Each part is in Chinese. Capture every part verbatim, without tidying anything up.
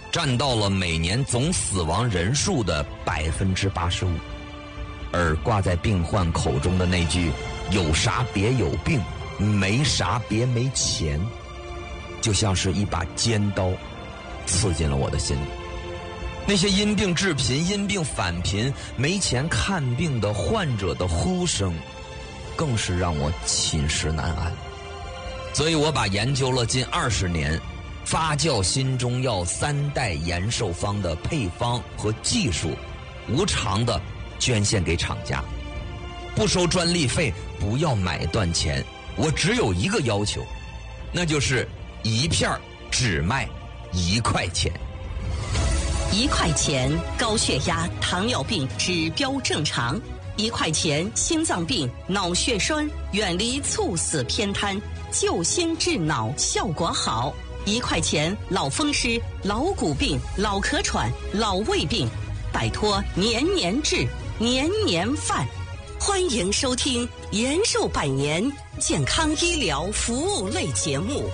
占到了每年总死亡人数的百分之八十五。而挂在病患口中的那句“有啥别有病，没啥别没钱”，就像是一把尖刀，刺进了我的心里。那些因病致贫、因病返贫、没钱看病的患者的呼声，更是让我寝食难安。所以我把研究了近二十年发酵新中药三代延寿方的配方和技术，无偿的捐献给厂家，不收专利费，不要买断钱。我只有一个要求，那就是一片只卖一块钱。 一块钱高血压、糖尿病指标正常；一块钱心脏病、脑血栓远离猝死偏瘫，救心治脑效果好；一块钱老风湿、老骨病、老咳喘、老胃病，摆脱年年治、年年犯。欢迎收听延寿百年健康医疗服务类节目。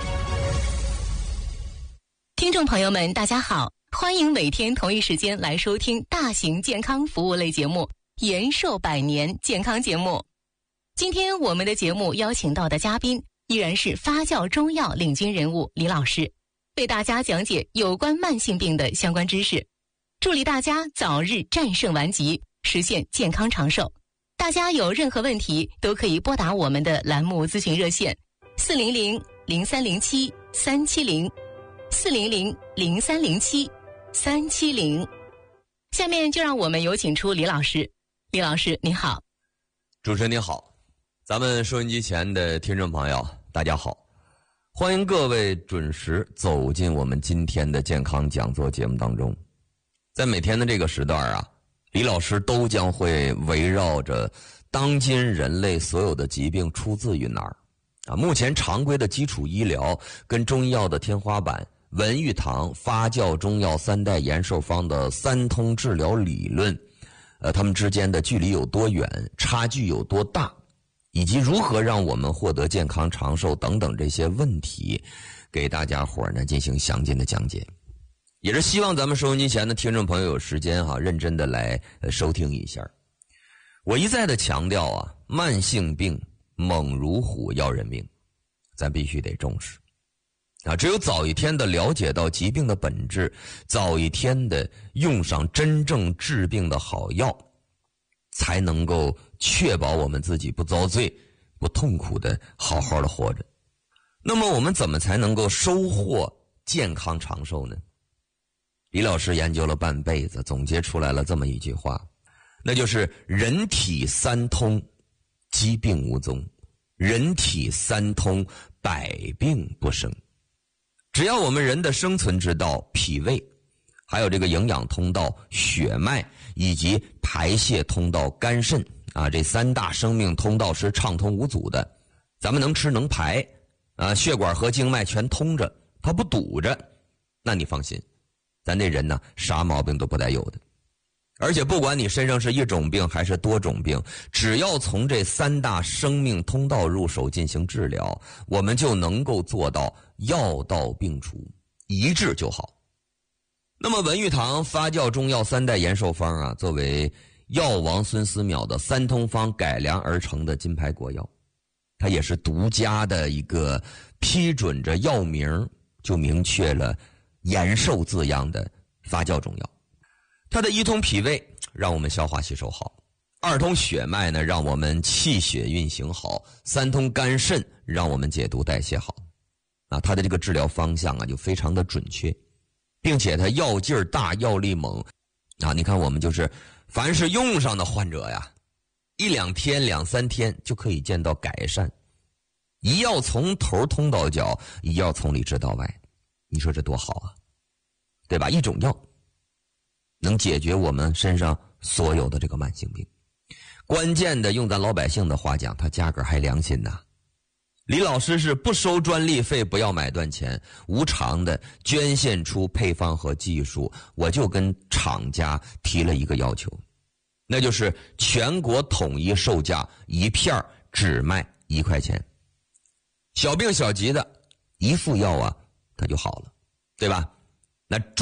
听众朋友们，大家好，欢迎每天同一时间来收听大型健康服务类节目延寿百年健康节目。今天我们的节目邀请到的嘉宾依然是发酵中药领军人物李老师，为大家讲解有关慢性病的相关知识，助力大家早日战胜顽疾，实现健康长寿。大家有任何问题都可以拨打我们的栏目咨询热线四零零零三零七三七零四零零零三零七三七零。下面就让我们有请出李老师。李老师您好。 主持人您好，咱们收音机前的听众朋友大家好，欢迎各位准时走进我们今天的健康讲座节目当中。在每天的这个时段啊，李老师都将会围绕着当今人类所有的疾病出自于哪儿啊，目前常规的基础医疗跟中医药的天花板文玉堂发酵中药三代延寿方的三通治疗理论，呃，他们之间的距离有多远，差距有多大，以及如何让我们获得健康长寿等等这些问题，给大家伙呢进行详尽的讲解。也是希望咱们收音机前的听众朋友有时间哈、啊，认真的来、呃、收听一下。我一再的强调啊，慢性病猛如虎要人命，咱必须得重视啊！只有早一天的了解到疾病的本质，早一天的用上真正治病的好药，才能够确保我们自己不遭罪、不痛苦的好好的活着。那么我们怎么才能够收获健康长寿呢？李老师研究了半辈子，总结出来了这么一句话，那就是人体三通，疾病无踪；人体三通，百病不生。只要我们人的生存之道、脾胃，还有这个营养通道、血脉以及排泄通道、肝肾啊，这三大生命通道是畅通无阻的，咱们能吃能排啊，血管和经脉全通着，它不堵着，那你放心，咱这人呢啥毛病都不带有的。而且不管你身上是一种病还是多种病，只要从这三大生命通道入手进行治疗，我们就能够做到药到病除，一治就好。那么文玉堂发酵中药三代延寿方啊，作为药王孙思邈的三通方改良而成的金牌国药，它也是独家的一个批准着药名就明确了延寿字样的发酵中药。它的一通脾胃让我们消化吸收好，二通血脉呢让我们气血运行好，三通肝肾让我们解毒代谢好啊，它的这个治疗方向啊就非常的准确，并且它药劲儿大，药力猛啊！你看我们就是凡是用上的患者呀，一两天两三天就可以见到改善，一药从头通到脚，一药从里治到外，你说这多好啊，对吧？一种药能解决我们身上所有的这个慢性病，关键的用咱老百姓的话讲，他价格还良心呐。李老师是不收专利费，不要买断钱，无偿的捐献出配方和技术。我就跟厂家提了一个要求，那就是全国统一售价，一片只卖一块钱。小病小疾的一副药啊，它就好了，对吧？那重